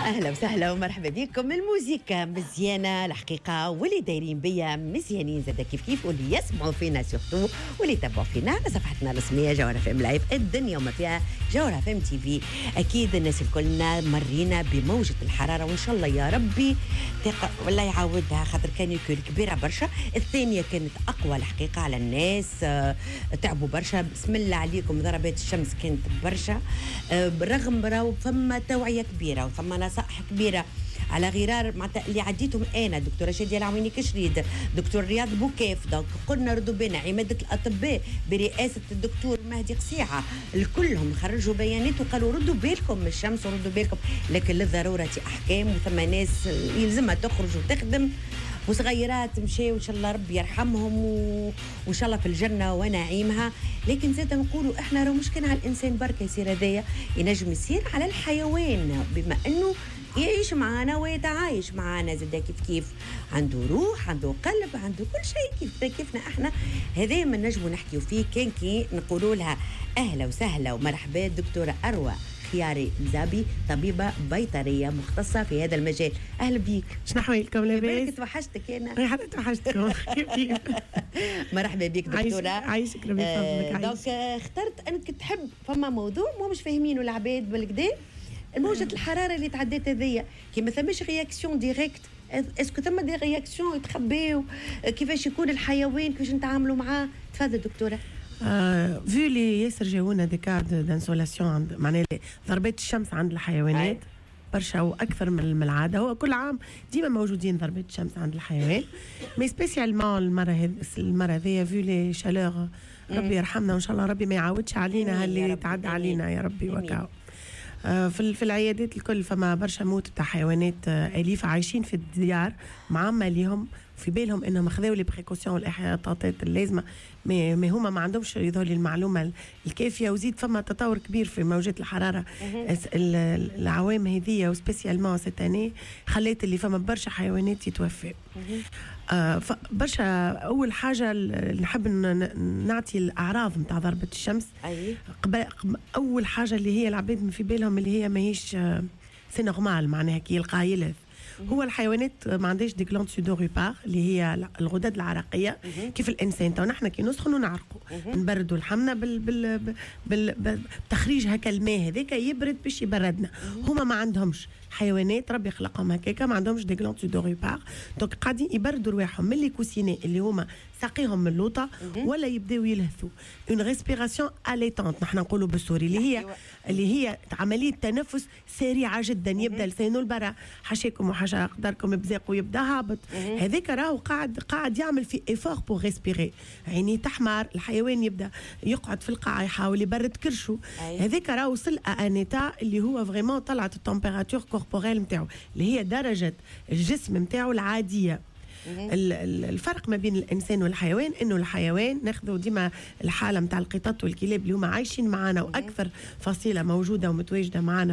اهلا وسهلا ومرحبا بكم. الموسيقى مزيانه الحقيقه، واللي دايرين بيا مزيانين زاد كيف واللي يسمعوا فينا سورتو واللي يتابعوا فينا على صفحتنا الرسميه جوهر اف ام لايف الدنيا وما فيها جوهر اف ام تي في. اكيد الناس الكلنا مرينا بموجه الحراره، وان شاء الله يا ربي ولا يعاودها، خاطر كان يكون كبيره برشا. الثانيه كانت اقوى الحقيقه على الناس، تعبوا برشا. بسم الله عليكم، ضربات الشمس كانت برشا، بالرغم راهو فما توعيه كبيره وفما نصائح كبيره على غرار معناتها اللي عديتهم انا، دكتوره شاديه العويني كشريد، دكتور رياض بوكيف، دونك قلنا ردوا بنا عماده الاطباء برئاسه الدكتور مهدي قسيعه، الكلهم خرجوا بيانات وقالوا ردوا بالكم من الشمس وردوا بالكم، لكن للضروره احكام، وثم ناس يلزمها تخرج وتخدم، وصغيرات مشاو ان شاء الله ربي يرحمهم وان شاء الله في الجنه ونعيمها. لكن زاد نقولوا احنا راه مش كان على الانسان بركه يصير هذايا، ينجم يصير على الحيوان، بما انه يعيش معنا ويتعايش معنا زاد كيف عنده روح، عنده قلب، عنده كل شيء كيفنا احنا. هذا ما نجموا نحكيوا فيه. كان كي نقولوا لها اهلا وسهلا ومرحبا دكتوره اروى خياري مزابي، طبيبه بيطريه مختصه في هذا المجال. اهلا بيك. شنو احوالكم؟ لاباس؟ توحشتك انا. حتى توحشتكم. مرحبا بك دكتوره. عايشك ربي يحفظك. دونك اخترت انك تحب فما موضوع مو مش فاهمينه العباد بالكدا، موجة الحراره اللي تعدات هذيا، كي ما ثماش رياكسيون ديريكت، اسكو ثم دي رياكسيون يتخبيو، كيفاش يكون الحيوان، كيفاش نتعاملوا معاه؟ تفضل دكتوره. فيو لي ياسر جاونا دي كارد دانسولاسيون، معناها ضربات الشمس عند الحيوانات برشا واكثر من العاده. هو كل عام ديما موجودين ضربات الشمس عند الحيوان، مي سبيسيالمون المره هذيا فيو لي شالور، ربي يرحمنا وان شاء الله ربي ما يعاودش علينا اللي تعدى علينا يا ربي. وكاو في العيادات الكل فما برشا موت تاع حيوانات اليفه عايشين في الديار معمى ليهم، في بالهم انهم اخذوا لي بريكوسيون والاحتياطات اللازمه، ما هما ما عندهمش يذول المعلومه الكافيه. وزيد فما تطور كبير في موجات الحراره العوام هذيا، وسبيسيالمون سيتاني خلات اللي فما برشا حيوانات يتوفى. برشا. اول حاجه نحب نعطي الاعراض نتاع ضربه الشمس. اول حاجه اللي هي العباد في بالهم اللي هي ماهيش سي نورمال، معناها كي يلقى يلهث. هو الحيوانات ما عندهاش دي جلاند سودوروبار اللي هي الغدد العرقيه كيف الانسان. تو نحن كي نسخنوا نعرقوا نبردوا لحمنا بالتخريج هكا الماء هذاك يبرد باش يبردنا. هما ما عندهمش، حيوانات ربي خلقهم هكاكا ما عندهمش دي جلاند سودوروبار، دونك قاعدين يبردوا رواحهم من لي كوسيني اللي هما ساقيهم من اللوطه، ولا يبداو يلهثوا. اون ريسبيراسيون اليتونت نحن نقولوا بالسوري، اللي هي عمليه تنفس سريعه جدا. يبدا لسانه البرا، حشاكم وحشا قدركم بزاق ويبدا هابط. هذاك راهو قاعد يعمل في ايفور بور ريسبيري، عيني تحمر، الحيوان يبدا يقعد في القاع يحاول يبرد كرشه. هذاك راهو وصل انيتا اللي هو فريمون طلعت التمبيراتور كوربوريل نتاعو اللي هي درجه الجسم نتاعو العاديه. الفرق ما بين الانسان والحيوان انه الحيوان ناخذوا ديما الحاله نتاع القطط والكلاب اللي هما عايشين معنا، واكثر فصيله موجوده ومتواجده معنا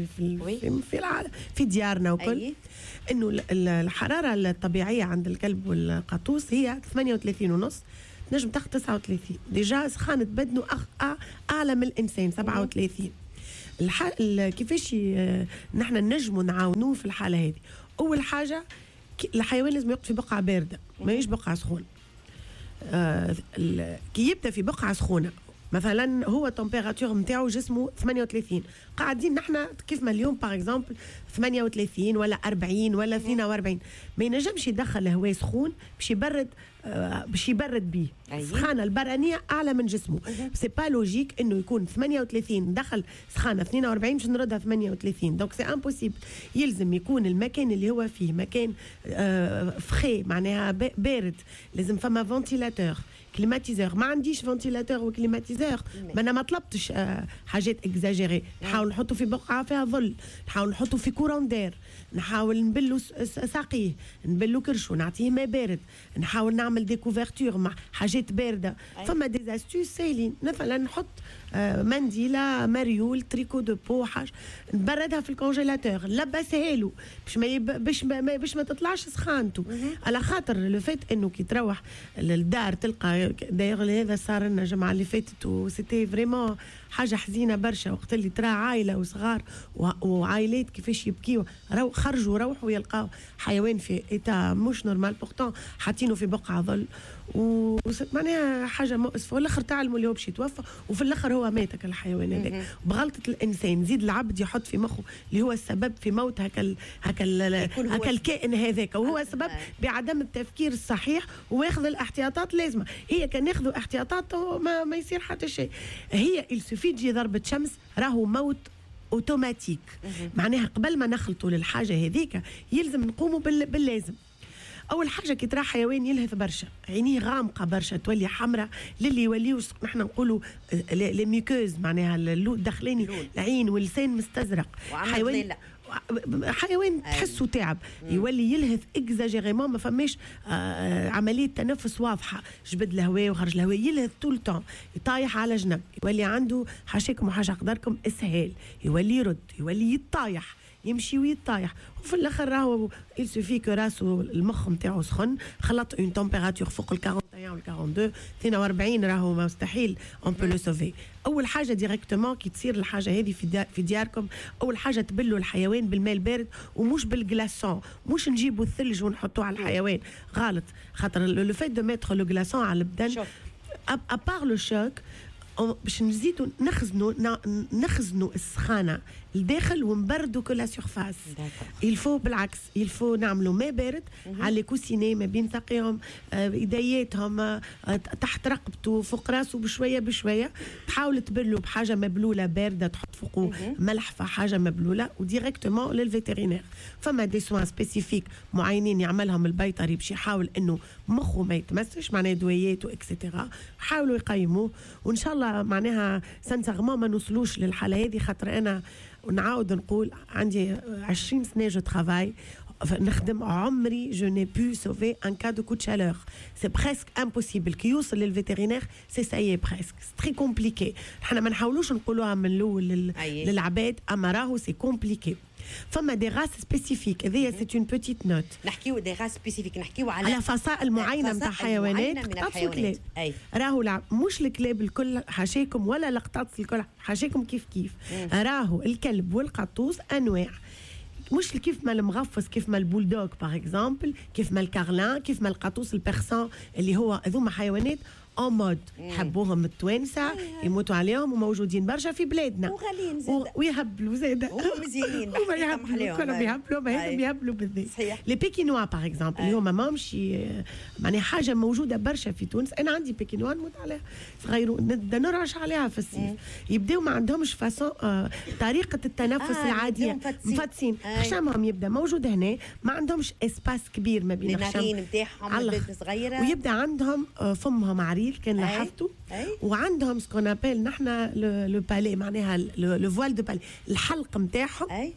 في ديارنا وكل. انه الحراره الطبيعيه عند الكلب والقطوس هي 38 ونص، نجم تاخذ 39 ديجا، سخانه بدنه اعلى من الانسان 37. كيفاش نحن نجموا نعاونوه في الحاله هذه؟ اول حاجه الحيوان لازم يقعد في بقعه بارده، ما يجيش بقعه سخونه. كي يبدا في بقعه سخونه مثلا، هو التمبيراتور نتاعو جسمه 38، قاعدين نحن كيف ما اليوم باغ اكزومبل 38 ولا 40 ولا 42، ما ينجمش يدخل هواء سخون باش يبرد بيه. السخانه البرانيه اعلى من جسمه، سي با لوجيك انه يكون 38 دخل سخانه 42 باش نردها 38، دونك سي امبوسيبل. يلزم يكون المكان اللي هو فيه مكان فخي، معناها بارد، لازم فما فونتيلاتور كليماتيزور. ما عنديش فونتيلاتور وكليماتيزور، ما انا ما طلبتش حاجات اكزاجيري. نحاول نحطه في بقعه فيها ظل، نحاول نحطه في كورون دير، نحاول نبلو ساقيه، نبلو كرشو، نعطيه ماء بارد، نحاول نعمل دي كوفرتور مع حاجات بارده. فما دي استوس سايلين، مثلا نحط منديله مريول تريكو دو بو، حاجه نبردها في الكونجيلاتور، لبسها له باش ما تطلعش سخانته. على خاطر لو فات انه كي تروح للدار تلقى داير هذا صار لنا الجمعه اللي فاتت، وسيتي فريمون حاجه حزينه برشا، وقت اللي ترى عائله وصغار وعائلات كيفاش يبكيوا، روحوا يلقاو حيوان في ايتا مش نورمال، بورتون حاطينه في بقعه ظل، ومعناها حاجه مؤسفه. والاخر تعلموا اللي هو باش يتوفى، وفي الاخر هو مات الحيوان هذاك بغلطه الانسان. زيد العبد يحط في مخه اللي هو السبب في موت هكا الكائن هذاك، وهو السبب بعدم التفكير الصحيح وياخذ الاحتياطات لازمه. هي كان ياخذوا احتياطات ما يصير حتى شيء. هي السوفي تجي ضربه شمس راهو موت اوتوماتيك. معناها قبل ما نخلطوا للحاجه هذيك يلزم نقوموا باللازم. اول حاجه كي ترى حيوان يلهث برشا، عينيه غامقه برشا تولي حمراء، للي يوليو نحن نقولوا لي ميكوز، معناها الداخلاني العين واللسان مستزرق. حيوان تحسه تعب، يولي يلهث اكزاجيريمون، ما فماش عمليه تنفس واضحه، جبد الهواء وخرج الهواء، يلهث طول التون، يطايح على جنب، يولي عنده حاشاكم وحاشا قدركم اسهال، يولي يرد، يولي يطايح، يمشي ويطايح. وفي الاخر راهو يلسوفي كو راسو المخ نتاعو سخن، خلط اون تمبيراتور فوق ال 41 وال 42 42 راهو مستحيل اون بو لو سوفي. اول حاجه ديريكتومون كي تصير الحاجه هذه في دياركم، اول حاجه تبلوا الحيوان بالماء البارد ومش بالجلاسون، مش نجيبوا الثلج ونحطوه على الحيوان، غلط. خاطر لو فيت دو ميتر لو جلاسون على البدن ابار لو شوك باش نزيدوا نخزنوا السخانه الداخل ونبردوا كل سيرفاس. يلفو بالعكس، يلفو نعملوا ماء بارد على لي كوسيني ما بين ساقيهم، ايدياتهم تحت رقبته، فوق راسه، بشويه بشويه. تحاول تبلوا بحاجه مبلوله بارده، تحط فوقه ملح في حاجه مبلوله، وديريكتومون للفيترينير. فما دي سوان سبيسيفيك معينين يعملهم البيطري باش يحاول انه مخه ما يتمسش، معناها دويات واكسيتيرا، حاولوا يقيموه. وان شاء الله معناها سانسيرمون ما نوصلوش للحاله هذه، خاطر انا ونعاود نقول عندي 20 سنه جو ترافاي نخدم، عمري جو ني بو سوفي ان كا دو كو دو شالور، سي بريسك امبوسيبل. كي يوصل للفيترينير سي سايي بريسك، سي تري كومبليكي. حنا ما نحاولوش نقولوها من الاول للعباد، اما راهو سي كومبليكي. فما دي غاس سبيسيفيك، هذيا سي اون بوتيت نوت. نحكيو دي غاس سبيسيفيك، نحكيو على فصائل معينه نتاع حيوانات قطاطس الكلاب. راهو مش الكلاب الكل حاشاكم ولا القطاطس الكل حاشاكم كيف راهو الكلب والقطوس انواع، مش كيف ما المغفص، كيف ما البولدوغ باغ اكزومبل، كيف ما الكارلان، كيف ما القطوس البيرسان، اللي هو هذوما حيوانات اون مود حبوهم التوانسه، يموتوا عليهم وموجودين برشا في بلادنا وغاليين زاد ويهبلوا زاد ومزيانين هما يهبلوا، كلهم يهبلوا، ما هذم يهبلوا بالذات. لي بيكينوا باغ اكزومبل اللي هما ماهمش معناها حاجه موجوده برشا في تونس. انا عندي بيكينوا نموت عليها صغير، نبدا نرعش عليها في الصيف. يبداو ما عندهمش فاسون طريقه التنفس العاديه، مفتسين خشمهم يبدا موجود هنا، ما عندهمش اسباس كبير ما بين الخشم نتاعهم صغيره، ويبدا عندهم فمهم عريض كان لاحظتوا، وعندهم سكون ابل نحن لو بالي، معناها لو فوال دو بالي، الحلق نتاعهم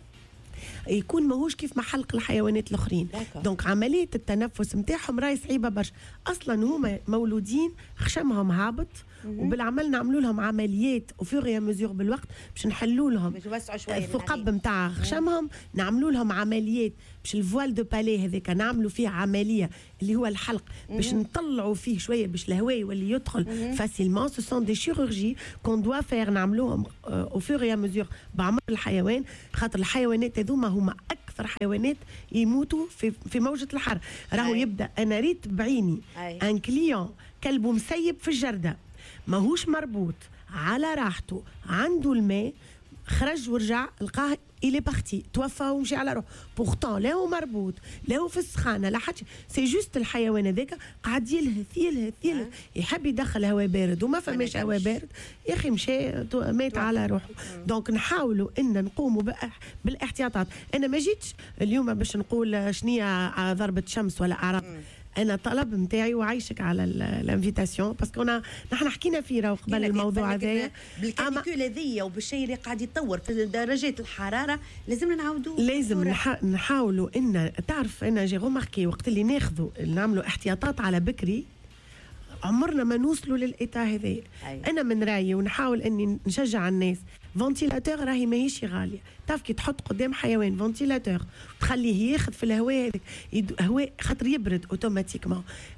يكون ماهوش كيف ما حلق الحيوانات الاخرين. دونك عمليه التنفس نتاعهم راهي صعيبه برشا. اصلا هما مولودين خشمهم هابط، وبالعمل نعملوا لهم عمليات وفي مزور بالوقت باش نحلوا لهم الثقب نتاع خشمهم، نعملوا لهم عمليات باش الفوال دو بالي هذاك نعملوا فيه عمليه اللي هو الحلق باش نطلعوا فيه شويه باش الهواء يولي يدخل فاسيلمون. سو سون دي شيروجي كون دوا فير نعملوهم او فور مزور بعمر الحيوان، خاطر الحيوانات هذوما هما اكثر حيوانات يموتوا في موجه الحر. راهو يبدا انا ريت بعيني ان كليون كلبه مسيب في الجرده، ماهوش مربوط على راحته، عنده الماء، خرج ورجع لقاه إلي بارتي، توفى ومشي على روح. بورتون لا هو مربوط، لا هو في السخانه، لا حتى سي جوست الحيوان هذاك قاعد يلهث يحب يدخل هواء بارد وما فماش هواء بارد، يا اخي مشى مات على روحه. دونك نحاولوا ان نقوموا بالاحتياطات. انا ما جيتش اليوم باش نقول شنية ضربه شمس ولا اعراض، انا طلب نتاعي وعايشك على الانفيتاسيون، باسكو نحن حكينا فيه قبل الموضوع هذايا بالكالكول هذيا وبالشيء اللي قاعد يتطور في درجات الحراره. لازم نعاودوا، لازم نحاولوا ان تعرف. انا جي روماركي وقت اللي نعملوا احتياطات على بكري، عمرنا ما نوصلوا للإيتا هذا. أنا من رأيي ونحاول أني نشجع الناس، فنتيلاتور راهي ماهيش غالية. تعرف كي تحط قدام حيوان فنتيلاتور تخليه ياخذ في الهواء هذاك هواء خاطر يبرد اوتوماتيكمون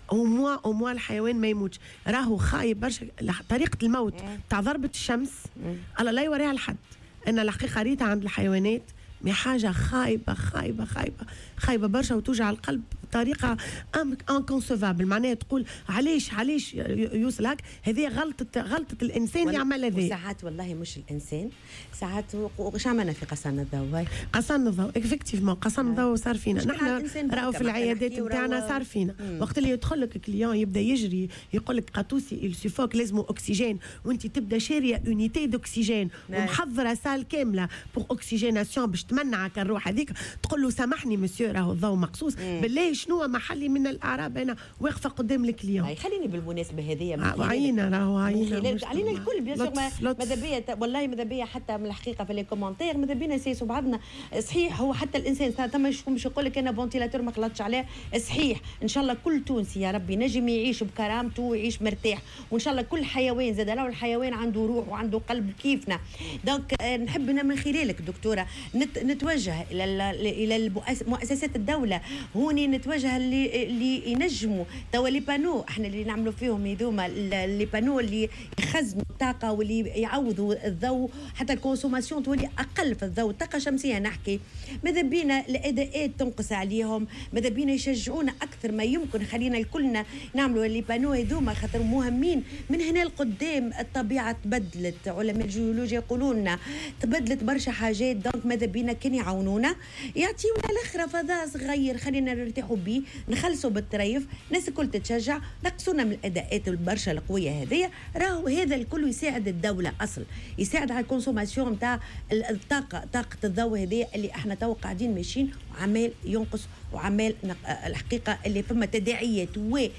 او موا الحيوان ما يموتش. راهو خايب برشا طريقة الموت تاع ضربة الشمس الله لا يوريها لحد. أنا الحقيقة ريتها عند الحيوانات مي حاجة خايبة خايبة خايبة خايبة برشا وتوجع القلب بطريقة انكونسيفابل. معناها تقول علاش يوصل هك. هذه غلطة الإنسان يعمل هذا. ساعات والله مش الإنسان، ساعات وش عملنا في قصان الضوء. قصان الضوء افكتيفمون قصان الضوء صار فينا نحن راهو في العيادات نتاعنا صار فينا وقت اللي يدخل لك كليون يبدا يجري يقول لك قطوسي السيفوك لازم اكسجين وانت تبدا شاريه اونيتي دوكسجين ومحضره سال كامله بور اوكسجيناسيون باش تمنعك الروح هذيك. تقول له سامحني مسيو راهو الضوء مقصوص بالله شنو محلي من الاعراب انا واقفه قدام الكليون. خليني بالمناسبه هذه عينا راهو عينا علينا الكل بيان سور. ماذا بيا والله ماذا بيا حتى من الحقيقه في لي كومونتير ماذا بينا نسيسوا بعضنا. صحيح هو حتى الانسان ثم شكون باش يقول لك انا فونتيلاتور ما غلطش عليه. صحيح ان شاء الله كل تونسي يا ربي نجم يعيش بكرامته ويعيش مرتاح، وان شاء الله كل حيوان زاد لو الحيوان عنده روح وعنده قلب كيفنا. دونك نحب من خلالك دكتوره نتوجه الى مؤسسات الدوله هوني، نتوجه اللي ينجموا توا لي بانو احنا اللي نعملوا فيهم هذوما لي بانو اللي يخزنوا الطاقه واللي يعوضوا الضوء حتى الكونسوماسيون تولي اقل في الضوء. الطاقه الشمسيه نحكي ماذا بينا الاداءات تنقص عليهم، ماذا بينا يشجعونا اكثر ما يمكن. خلينا الكلنا نعملوا لي بانو هذوما خاطر مهمين. من هنا لقدام الطبيعه تبدلت، علماء الجيولوجيا يقولوا لنا تبدلت برشا حاجات. دونك ماذا بينا كان يعاونونا يعطيونا الاخره فضاء صغير خلينا نرتاحوا به نخلصوا بالطريف. الناس الكل تتشجع نقصونا من الاداءات البرشا القويه هذيا. راهو هذا الكل يساعد الدوله اصل، يساعد على الكونسوماسيون نتاع طاقه الضوء هذيا اللي احنا تو قاعدين ماشيين وعمال ينقص وعمال الحقيقه اللي فما تداعيات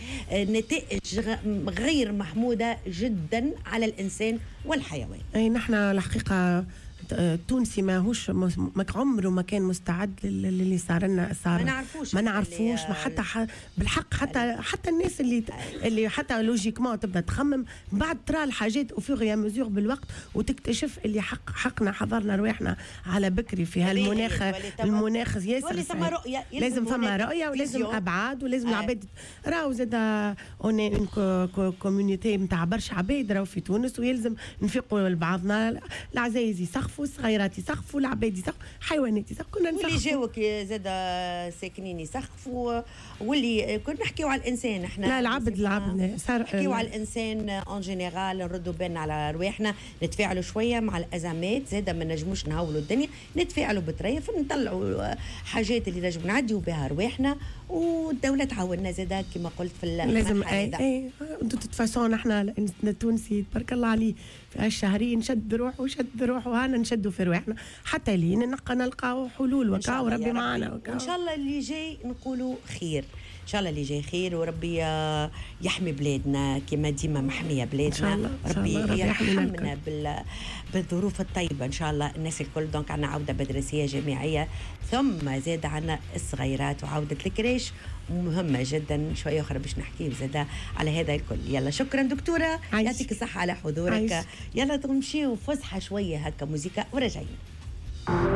ونتائج غير محموده جدا على الانسان والحيوان. اي نحن الحقيقه التونسي ماهوش عمره ما كان مستعد للي صار لنا. ما نعرفوش ما حتى بالحق حتى الناس اللي حتى لوجيكمون تبدا تخمم بعد ترى الحاجات وفيغ يا مزور بالوقت وتكتشف اللي حقنا حضرنا رواحنا على بكري في هالمناخ ياسر صعب. لازم فما رؤيه ولازم ابعاد ولازم العباد راهو زاد اون كوميونيتي نتاع برشا عباد راهو في تونس ويلزم نفيقوا لبعضنا. العزايز يسخفوا، الصغيرات يسخفوا، العباد يسخفوا، حيوانات يسخفوا، كنا نسخفوا. واللي جاوك زاد ساكنين يسخفوا، واللي كنا نحكيو على الانسان احنا. لا العبد صار نحكيو على الانسان اون جينيرال، نردوا بالنا على رواحنا، نتفاعلوا شويه مع الازمات، زاد ما نجموش نهولوا الدنيا، نتفاعلوا بطريف، نطلعوا حاجات اللي نجموا نعديوا بها رواحنا، والدوله تعاوننا زاد كما قلت في لازم اي تتفاسون احنا التونسي تبارك الله عليه في هالشهرين شد روح وهانا نشدوا في رواحنا حتى لين نلقاو حلول وكاو ربي معنا وان شاء الله اللي جاي نقولوا خير. ان شاء الله اللي جاي خير وربي يحمي بلادنا كما ديما محميه بلادنا. ربي يرحمنا بالظروف الطيبه ان شاء الله الناس الكل. دونك عندنا عوده مدرسيه جامعيه ثم زاد عندنا الصغيرات وعوده الكريش مهمه جدا. شويه اخرى باش نحكي زاد على هذا الكل. يلا شكرا دكتوره يعطيك الصحه على حضورك. يلا نمشيو فسحه شويه هكا موسيقى وراجعين.